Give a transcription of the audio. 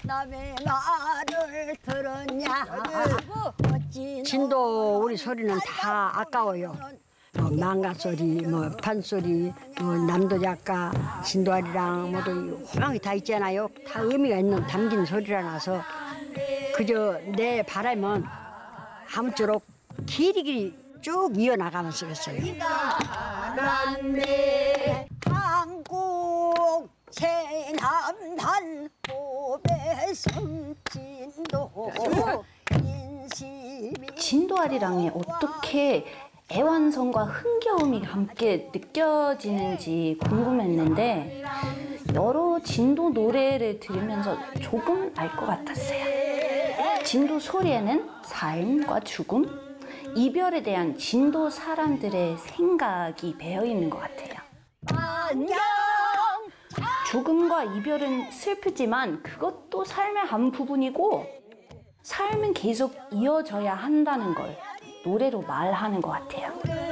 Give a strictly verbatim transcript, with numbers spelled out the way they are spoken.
남의 말을 들었냐. 진도 우리 소리는 다 아까워요. 뭐 망가 소리, 뭐 판소리, 뭐 남도 작가, 진도아리랑 모두 호랑이 다 있잖아요. 다 의미가 있는 담긴 소리라서 그저 내 바람은 아무쪼록 길이 길이 쭉 이어나가면 쓰겠어요. 난내 한국 제남단 고배성 진도 인심이 진도아리랑에 어떻게 애완성과 흥겨움이 함께 느껴지는지 궁금했는데 여러 진도 노래를 들으면서 조금 알 것 같았어요. 진도 소리에는 삶과 죽음, 이별에 대한 진도 사람들의 생각이 배어 있는 것 같아요. 안녕. 죽음과 이별은 슬프지만 그것도 삶의 한 부분이고 삶은 계속 이어져야 한다는 걸 노래로 말하는 것 같아요.